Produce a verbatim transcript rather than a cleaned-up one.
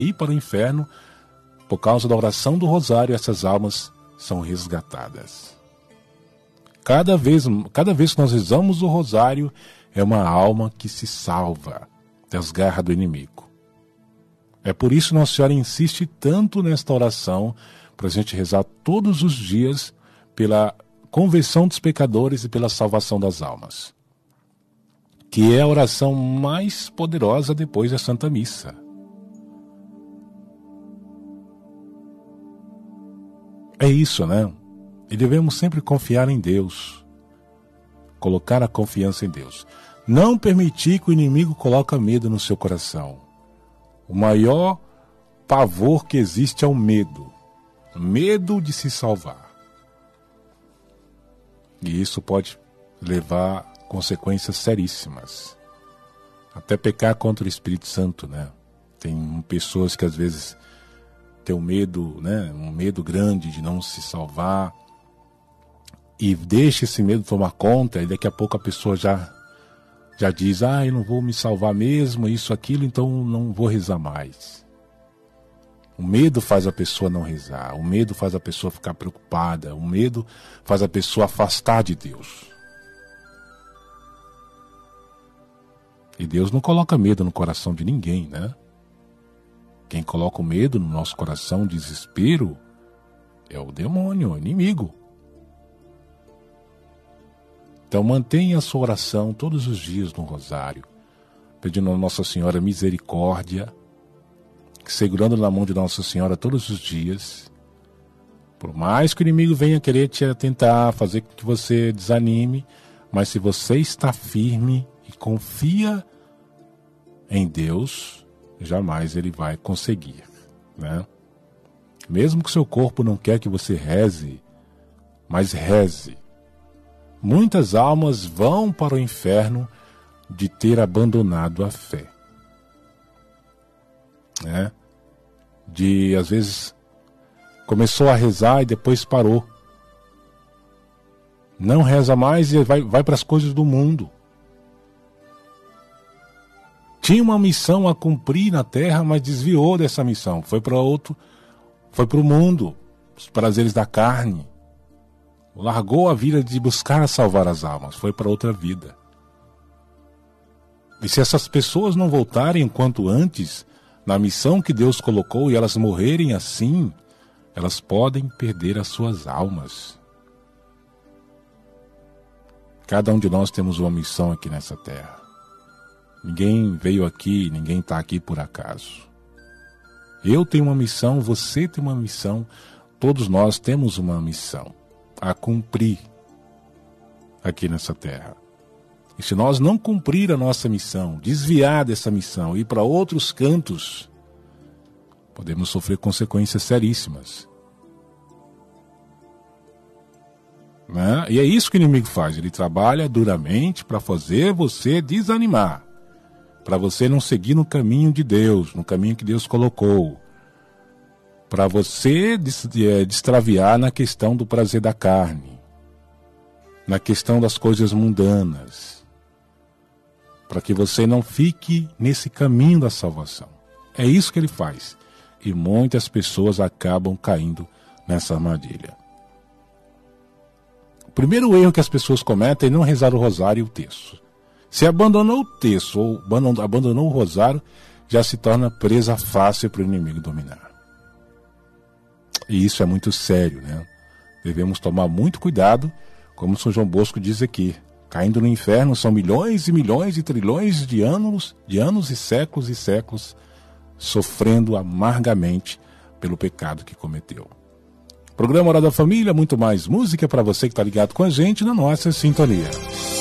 ir para o inferno, por causa da oração do rosário, essas almas são resgatadas. Cada vez, cada vez que nós rezamos o rosário, é uma alma que se salva das garras do inimigo. É por isso que Nossa Senhora insiste tanto nesta oração, para a gente rezar todos os dias pela conversão dos pecadores e pela salvação das almas, que é a oração mais poderosa depois da Santa Missa. É isso, né? E devemos sempre confiar em Deus, colocar a confiança em Deus. Não permitir que o inimigo coloque medo no seu coração. O maior pavor que existe é o medo. Medo de se salvar. E isso pode levar a consequências seríssimas. Até pecar contra o Espírito Santo, né? Tem pessoas que às vezes têm um medo, né? Um medo grande de não se salvar. E deixa esse medo tomar conta, e daqui a pouco a pessoa já, já diz, ah, eu não vou me salvar mesmo, isso, aquilo, então não vou rezar mais. O medo faz a pessoa não rezar, o medo faz a pessoa ficar preocupada, o medo faz a pessoa afastar de Deus. E Deus não coloca medo no coração de ninguém, né? Quem coloca o medo no nosso coração, o desespero, é o demônio, o inimigo. Então mantenha a sua oração todos os dias no rosário, pedindo a Nossa Senhora misericórdia, segurando na mão de Nossa Senhora todos os dias. Por mais que o inimigo venha querer te tentar fazer com que você desanime, mas se você está firme e confia em Deus, jamais ele vai conseguir, né? Mesmo que o seu corpo não quer que você reze, mas reze. Muitas almas vão para o inferno de ter abandonado a fé, né? De, às vezes, começou a rezar e depois parou. Não reza mais e vai, vai para as coisas do mundo. Tinha uma missão a cumprir na terra, mas desviou dessa missão. Foi para outro, foi para o mundo, os prazeres da carne. Largou a vida de buscar salvar as almas, foi para outra vida. E se essas pessoas não voltarem enquanto antes, na missão que Deus colocou, e elas morrerem assim, elas podem perder as suas almas. Cada um de nós temos uma missão aqui nessa terra. Ninguém veio aqui, ninguém está aqui por acaso. Eu tenho uma missão, você tem uma missão, todos nós temos uma missão a cumprir aqui nessa terra. E se nós não cumprir a nossa missão, desviar dessa missão, ir para outros cantos, podemos sofrer consequências seríssimas. Né? E é isso que o inimigo faz, ele trabalha duramente para fazer você desanimar, para você não seguir no caminho de Deus, no caminho que Deus colocou, para você destraviar na questão do prazer da carne, na questão das coisas mundanas, para que você não fique nesse caminho da salvação. É isso que ele faz. E muitas pessoas acabam caindo nessa armadilha. O primeiro erro que as pessoas cometem é não rezar o rosário e o terço. Se abandonou o terço ou abandonou o rosário, já se torna presa fácil para o inimigo dominar. E isso é muito sério, né? Devemos tomar muito cuidado, como São João Bosco diz aqui. Caindo no inferno são milhões e milhões e trilhões de anos, de anos e séculos e séculos, sofrendo amargamente pelo pecado que cometeu. Programa Hora da Família, muito mais música para você que está ligado com a gente na nossa sintonia.